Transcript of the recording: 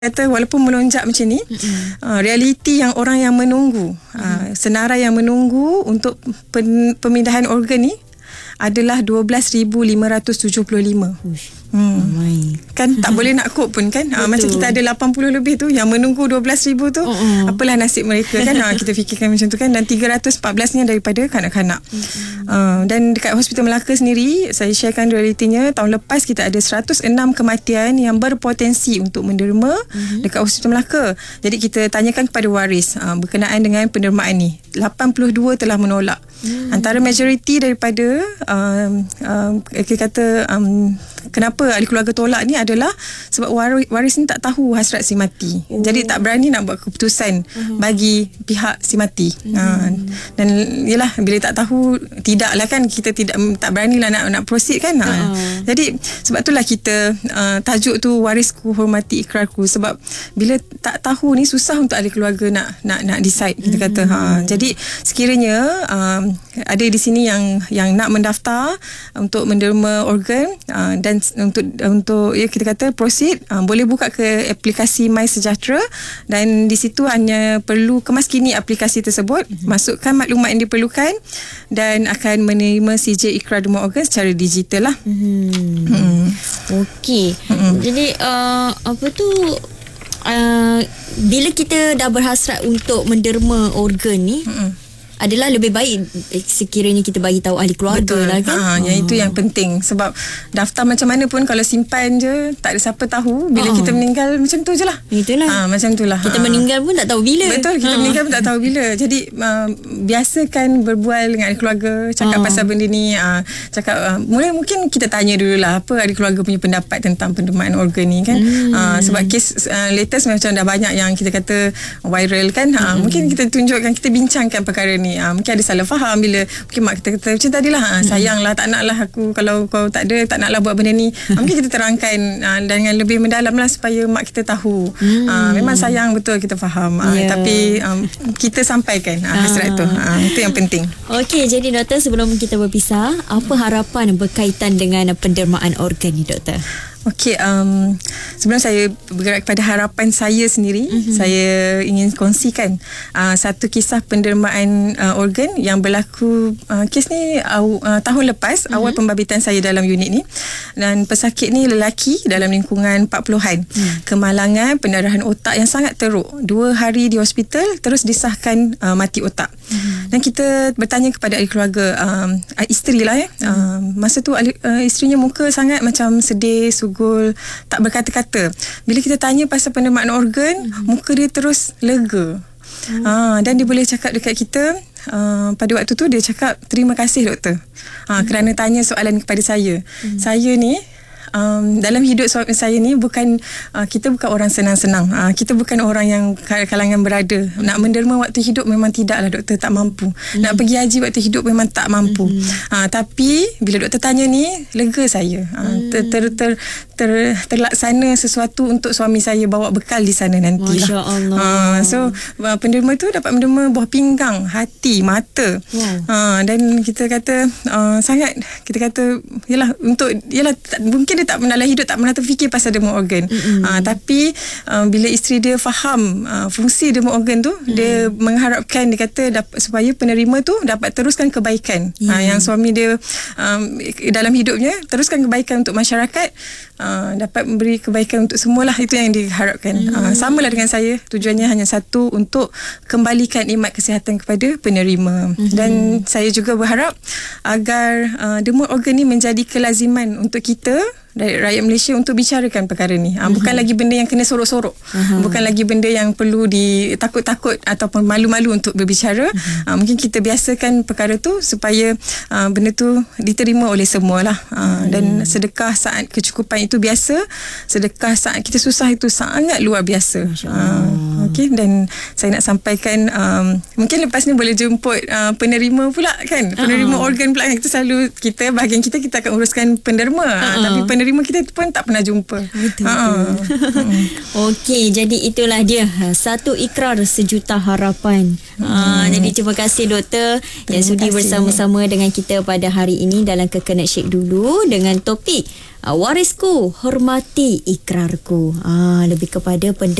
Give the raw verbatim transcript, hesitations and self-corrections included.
kata walaupun melonjak macam ni, mm-hmm. uh, realiti yang orang yang menunggu, mm-hmm. uh, senarai yang menunggu untuk pen, pemindahan organ ni adalah dua belas ribu lima ratus tujuh puluh lima. Uish. Hmm. Oh kan tak boleh nak kod pun kan. Ha, macam kita ada lapan puluh lebih tu yang menunggu dua belas ribu tu. Uh-uh. Apalah nasib mereka kan. Ha, kita fikirkan macam tu kan. Dan tiga ratus empat belas ni daripada kanak-kanak. Uh-uh. Uh, dan dekat Hospital Melaka sendiri, saya sharekan realitinya, tahun lepas kita ada seratus enam kematian yang berpotensi untuk menderma uh-huh. dekat Hospital Melaka. Jadi kita tanyakan kepada waris uh, berkenaan dengan pendermaan ni. lapan puluh dua telah menolak. Hmm. Antara majoriti daripada um, um, kita kata um, kenapa ahli keluarga tolak ni adalah sebab waris, waris ni tak tahu hasrat si mati. Oh. Jadi tak berani nak buat keputusan uh-huh. bagi pihak si mati. Hmm. Uh, dan yalah, bila tak tahu, tidaklah kan, kita tidak tak beranilah nak nak proceed kan. Uh-huh. Uh, jadi sebab itulah kita uh, tajuk tu warisku hormati ikrarku, sebab bila tak tahu ni susah untuk ahli keluarga nak nak nak decide, kita kata. Uh-huh. Ha. Jadi sekiranya um, ada di sini yang yang nak mendaftar untuk menderma organ uh, dan untuk untuk ya kita kata proceed, uh, boleh buka ke aplikasi My Sejahtera, dan di situ hanya perlu kemaskini aplikasi tersebut, mm-hmm. masukkan maklumat yang diperlukan dan akan menerima C J ikrar derma organ secara digital lah. Mm-hmm. Mm. Okey. Mm-hmm. Jadi uh, apa tu uh, bila kita dah berhasrat untuk menderma organ ni, mm-hmm. adalah lebih baik sekiranya kita bagi tahu ahli keluarga. Betul lah kan. Ha, yang oh. itu yang penting, sebab daftar macam mana pun kalau simpan je tak ada siapa tahu, bila oh. kita meninggal macam tu je lah. Itulah. Ha, macam tu lah. Kita ha. meninggal pun tak tahu bila. Betul, kita ha. meninggal pun tak tahu bila. Jadi uh, biasakan berbual dengan ahli keluarga, cakap oh. pasal benda ni, uh, cakap uh, mula mungkin kita tanya dululah apa ahli keluarga punya pendapat tentang pendermaan organ ni kan. Hmm. Uh, sebab kes uh, latest macam dah banyak yang kita kata viral kan. Ha, hmm. mungkin kita tunjukkan, kita bincangkan perkara ni. Ha, mungkin ada salah faham bila mungkin mak kita kata macam tadilah, ha, sayanglah, tak naklah aku kalau kau tak ada, tak naklah buat benda ni. Ha, mungkin kita terangkan ha, dengan lebih mendalam lah supaya mak kita tahu. Hmm. Ha, memang sayang, betul, kita faham. Ha, yeah. Tapi um, kita sampaikan ha, hasrat tu. Ha, itu yang penting. Okey, jadi doktor, sebelum kita berpisah, apa harapan berkaitan dengan pendermaan organ ni, doktor? Okey, um, sebelum saya bergerak kepada harapan saya sendiri, mm-hmm. saya ingin kongsikan uh, satu kisah pendermaan uh, organ yang berlaku. Uh, kes ni uh, uh, tahun lepas, mm-hmm. awal pembabitan saya dalam unit ni, dan pesakit ni lelaki dalam lingkungan empat puluhan. Mm. Kemalangan pendarahan otak yang sangat teruk. Dua hari di hospital, terus disahkan uh, mati otak. Mm-hmm. Dan kita bertanya kepada ahli keluarga, um, isteri lah ya. Mm. Uh, masa tu ahli, uh, isterinya muka sangat macam sedih, gol, tak berkata-kata. Bila kita tanya pasal pendermaan organ, mm-hmm. muka dia terus lega. Mm. Ha, dan dia boleh cakap dekat kita, uh, pada waktu tu dia cakap, terima kasih doktor ha, mm. kerana tanya soalan kepada saya. Mm. Saya ni Um, dalam hidup saya ni bukan uh, kita bukan orang senang-senang. Uh, kita bukan orang yang kalangan berada. Nak menderma waktu hidup memang tidaklah, doktor, tak mampu. Mm-hmm. Nak pergi haji waktu hidup memang tak mampu. Mm-hmm. Uh, tapi bila doktor tanya ni, lega saya. Uh, ter, ter, ter, ter, terlaksana sesuatu untuk suami saya bawa bekal di sana nantilah. Masya Allah. Uh, so uh, penderma tu dapat menderma buah pinggang, hati, mata. Wow. Uh, dan kita kata uh, sangat, kita kata yalah, untuk yalah mungkin dia tak pernah dalam hidup tak pernah terfikir pasal derma organ. Mm-hmm. Uh, tapi uh, bila isteri dia faham uh, fungsi derma organ tu, mm. dia mengharapkan, dia kata dapat, supaya penerima tu dapat teruskan kebaikan. Mm. Uh, yang suami dia um, dalam hidupnya, teruskan kebaikan untuk masyarakat, uh, dapat memberi kebaikan untuk semualah. Itu yang diharapkan. Mm. Uh, samalah dengan saya, tujuannya hanya satu, untuk kembalikan nikmat kesihatan kepada penerima. Mm-hmm. Dan saya juga berharap agar uh, derma organ ni menjadi kelaziman untuk kita dari rakyat Malaysia untuk bicarakan perkara ni. Ha, uh-huh. Bukan lagi benda yang kena sorok-sorok. Uh-huh. Bukan lagi benda yang perlu ditakut-takut ataupun malu-malu untuk berbicara. Uh-huh. Ha, mungkin kita biasakan perkara tu supaya uh, benda tu diterima oleh semualah. Ha, uh-huh. Dan sedekah saat kecukupan itu biasa. Sedekah saat kita susah itu sangat luar biasa. Uh, Okey, dan saya nak sampaikan, um, mungkin lepas ni boleh jemput uh, penerima pula kan. Penerima uh-huh. organ pula. Itu selalu kita, bahagian kita, kita akan uruskan penderma. Uh-huh. Tapi penerima penerima kita pun tak pernah jumpa. Betul. Okey, jadi itulah dia, satu ikrar sejuta harapan. Hmm. Ha, jadi terima kasih doktor yang sudi bersama-sama dengan kita pada hari ini dalam Kekenat Syek dulu dengan topik Uh, warisku, hormati ikrarku. Ah, lebih kepada